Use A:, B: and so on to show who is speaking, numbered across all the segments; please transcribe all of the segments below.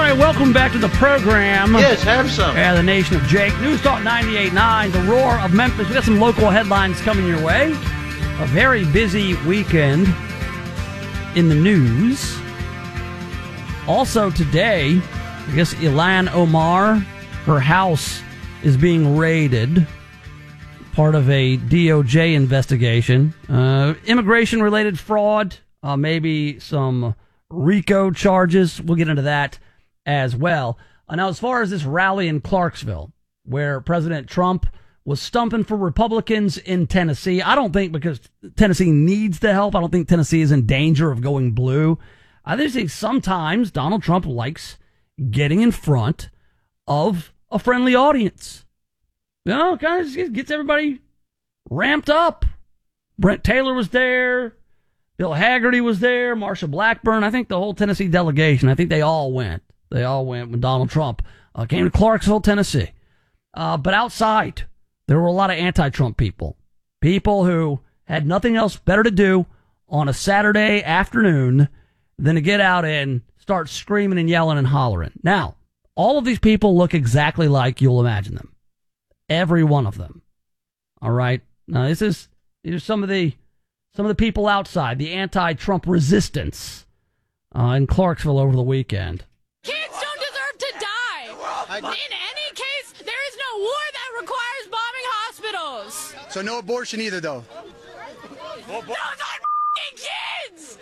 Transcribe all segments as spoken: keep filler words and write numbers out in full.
A: right, welcome back to the program.
B: Yes, have some.
A: Yeah, the Nation of Jake. News Talk ninety-eight point nine, the roar of Memphis. We got some local headlines coming your way. A very busy weekend in the news. Also today, I guess Ilhan Omar, her house is being raided. Part of a D O J investigation. Uh, immigration-related fraud, uh, maybe some RICO charges. We'll get into that as well. Uh, now, as far as this rally in Clarksville, where President Trump was stumping for Republicans in Tennessee, I don't think because Tennessee needs the help. I don't think Tennessee is in danger of going blue. I just think sometimes Donald Trump likes getting in front of a friendly audience. You know, kind of gets everybody ramped up. Brent Taylor was there. Bill Haggerty was there. Marsha Blackburn. I think the whole Tennessee delegation, I think they all went. They all went when Donald Trump uh, came to Clarksville, Tennessee. Uh, but outside, there were a lot of anti-Trump people. People who had nothing else better to do on a Saturday afternoon than to get out and start screaming and yelling and hollering. Now, all of these people look exactly like you'll imagine them. Every one of them. All right. Now this is these are some of the some of the people outside, the anti-Trump resistance uh, in Clarksville over the weekend.
C: Kids don't deserve to die. In any case, there is no war that requires bombing hospitals.
D: So no abortion either, though.
C: Those are f***ing kids.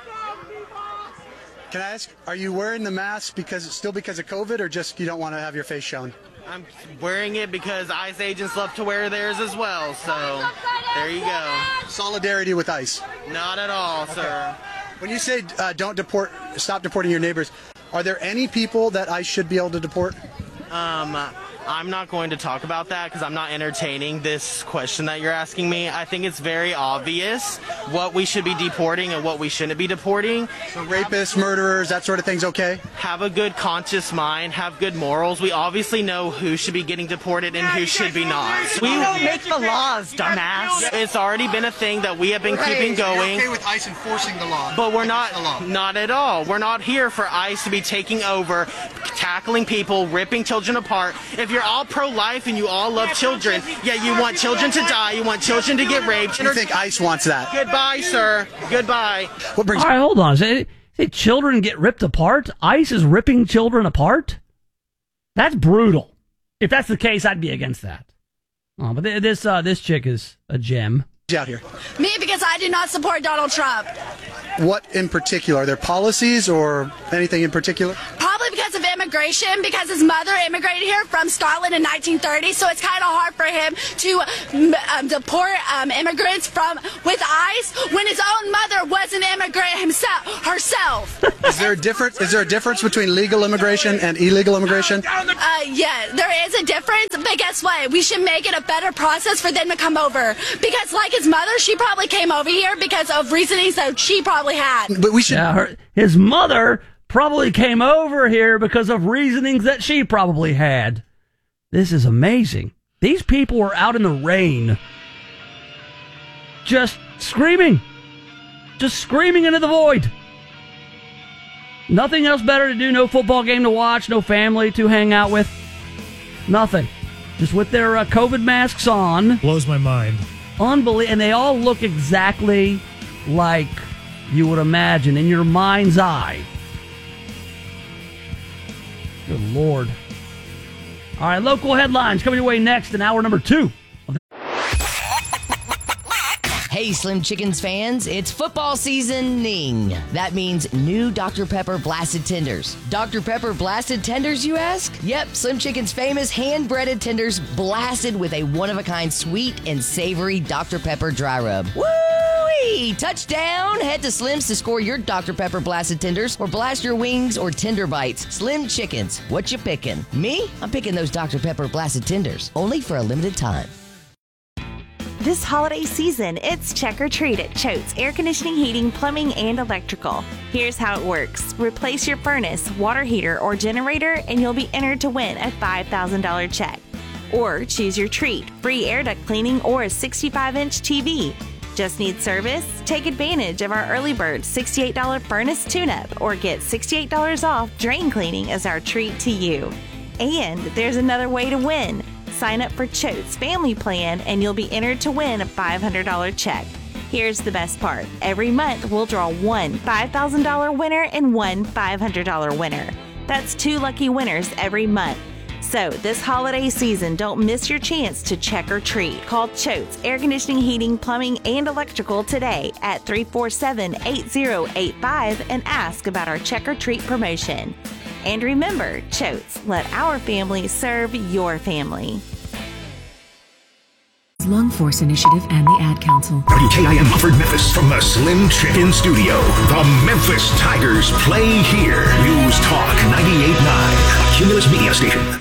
D: Can I ask, are you wearing the mask because still because of COVID, or just you don't want to have your face shown?
E: I'm wearing it because ICE agents love to wear theirs as well, so there you go.
D: Solidarity with ICE?
E: Not at all,
D: okay.
E: sir.
D: When you say uh, don't deport, stop deporting your neighbors, are there any people that ICE should be able to deport?
E: Um, I'm not going to talk about that because I'm not entertaining this question that you're asking me. I think it's very obvious what we should be deporting and what we shouldn't be deporting.
D: So rapists, murderers, that sort of thing's okay?
E: Have a good conscious mind, have good morals. We obviously know who should be getting deported and who should be not.
F: We don't make the laws, dumbass.
E: It's already been a thing that we have been keeping going.
D: You're okay with ICE enforcing the law?
E: But we're not, not at all. We're not here for ICE to be taking over, tackling people, ripping children apart. If you're all pro-life and you all love children, yet you want children to die, you want children to get raped.
D: You think ICE wants that?
E: Goodbye, sir. Goodbye.
D: What brings?
A: All right, hold on. Say, say children get ripped apart? ICE is ripping children apart? That's brutal. If that's the case, I'd be against that. Oh, but th- this uh, this chick is a gem.
D: Out here.
C: Me, because I do not support Donald Trump.
D: What in particular? Are there policies or anything in particular?
C: Probably because of immigration, because his mother immigrated here from Scotland in nineteen thirty, so it's kind of hard for him to um, deport um, immigrants from with ICE when his own mother was an immigrant himself herself.
D: Is there a difference? Is there a difference between legal immigration and illegal immigration?
C: Uh, yeah, there is a difference, but guess what? We should make it a better process for them to come over, because like his mother, she probably came over here because of reasonings that she probably had.
D: But we should.
A: Yeah, her, his mother probably came over here because of reasonings that she probably had. This is amazing. These people were out in the rain, just screaming, just screaming into the void. Nothing else better to do. No football game to watch. No family to hang out with. Nothing. Just with their uh, COVID masks on.
G: Blows my mind.
A: Unbelievable. And they all look exactly like you would imagine in your mind's eye. Good Lord. All right, local headlines coming your way next in hour number two.
F: Hey, Slim Chickens fans, it's football seasoning. That means new Doctor Pepper Blasted Tenders. Doctor Pepper Blasted Tenders, you ask? Yep, Slim Chicken's famous hand-breaded tenders blasted with a one-of-a-kind sweet and savory Doctor Pepper dry rub. Woo-wee! Touchdown! Head to Slim's to score your Doctor Pepper Blasted Tenders or blast your wings or tender bites. Slim Chickens, what you picking? Me? I'm picking those Doctor Pepper Blasted Tenders, only for a limited time.
H: This holiday season, it's Check or Treat at Choate's Air Conditioning, Heating, Plumbing, and Electrical. Here's how it works. Replace your furnace, water heater, or generator, and you'll be entered to win a five thousand dollars check. Or choose your treat, free air duct cleaning or a sixty-five inch T V. Just need service? Take advantage of our early bird sixty-eight dollars furnace tune-up or get sixty-eight dollars off drain cleaning as our treat to you. And there's another way to win. Sign up for Choate's Family Plan and you'll be entered to win a five hundred dollars check. Here's the best part. Every month we'll draw one five thousand dollars winner and one five hundred dollars winner. That's two lucky winners every month. So this holiday season, don't miss your chance to check or treat. Call Choate's Air Conditioning, Heating, Plumbing, and Electrical today at three four seven, eight zero eight five and ask about our check or treat promotion. And remember, Choate's, let our family serve your family.
B: Lung Force Initiative and the Ad Council.
G: W K I M offered Memphis from the Slim Chicken Studio. The Memphis Tigers play here. News Talk ninety-eight point nine, a Cumulus Media station.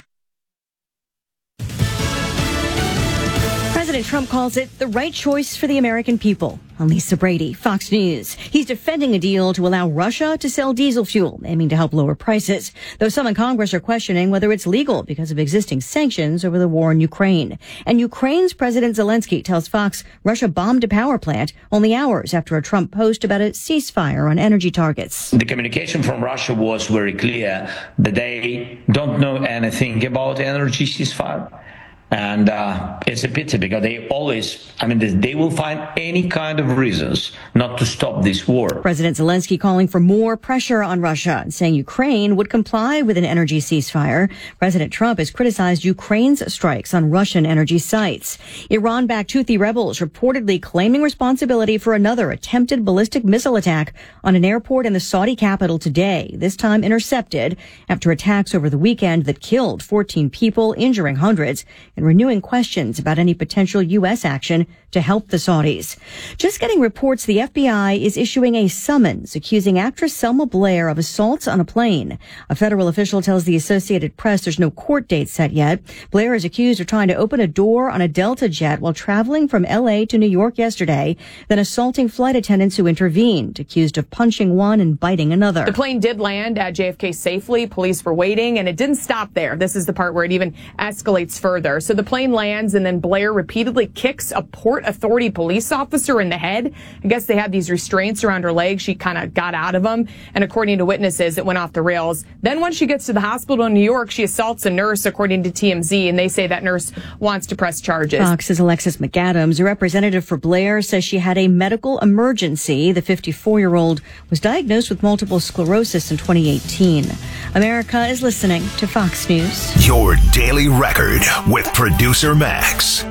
B: President Trump calls it the right choice for the American people. I'm Lisa Brady, Fox News. He's defending a deal to allow Russia to sell diesel fuel, aiming to help lower prices, though some in Congress are questioning whether it's legal because of existing sanctions over the war in Ukraine. And Ukraine's President Zelensky tells Fox Russia bombed a power plant only hours after a Trump post about a ceasefire on energy targets.
I: The communication from Russia was very clear that they don't know anything about energy ceasefire. And uh, it's a pity because they always, I mean, they will find any kind of reasons not to stop this war.
B: President Zelensky calling for more pressure on Russia and saying Ukraine would comply with an energy ceasefire. President Trump has criticized Ukraine's strikes on Russian energy sites. Iran-backed Houthi rebels reportedly claiming responsibility for another attempted ballistic missile attack on an airport in the Saudi capital today, this time intercepted after attacks over the weekend that killed fourteen people, injuring hundreds, and renewing questions about any potential U S action to help the Saudis. Just getting reports the F B I is issuing a summons accusing actress Selma Blair of assaults on a plane. A federal official tells the Associated Press there's no court date set yet. Blair is accused of trying to open a door on a Delta jet while traveling from L A to New York yesterday, then assaulting flight attendants who intervened, accused of punching one and biting another.
J: The plane did land at J F K safely. Police were waiting, and it didn't stop there. This is the part where it even escalates further. So the plane lands, and then Blair repeatedly kicks a Port Authority police officer in the head. I guess they had these restraints around her legs. She kind of got out of them, and according to witnesses, it went off the rails. Then once she gets to the hospital in New York, she assaults a nurse, according to T M Z, and they say that nurse wants to press charges.
B: Fox's Alexis McAdams, a representative for Blair, says she had a medical emergency. The fifty-four-year-old was diagnosed with multiple sclerosis in twenty eighteen. America is listening to Fox News.
G: Your daily record with producer Max.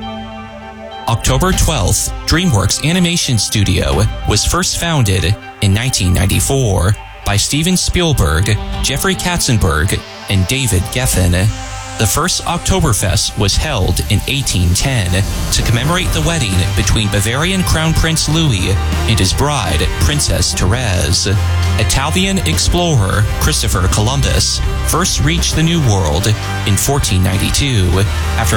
K: October twelfth, DreamWorks Animation Studio was first founded in nineteen ninety-four by Steven Spielberg, Jeffrey Katzenberg, and David Geffen. The first Oktoberfest was held in eighteen ten to commemorate the wedding between Bavarian Crown Prince Louis and his bride, Princess Therese. Italian explorer Christopher Columbus first reached the New World in fourteen ninety-two after